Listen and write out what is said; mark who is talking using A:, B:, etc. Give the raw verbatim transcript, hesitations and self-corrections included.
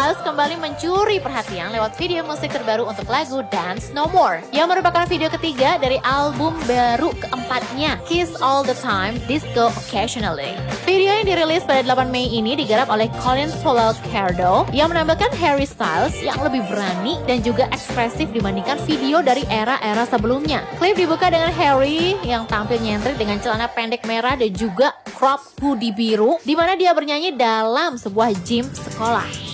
A: Styles kembali mencuri perhatian lewat video musik terbaru untuk lagu Dance No More, yang merupakan video ketiga dari album baru keempatnya, Kiss All The Time, Disco Occasionally. Video yang dirilis pada delapan Mei ini digarap oleh Colin Folcardo yang menampilkan Harry Styles yang lebih berani dan juga ekspresif dibandingkan video dari era-era sebelumnya. Klip dibuka dengan Harry yang tampil nyentrik dengan celana pendek merah dan juga crop hoodie biru, di mana dia bernyanyi dalam sebuah gym sekolah.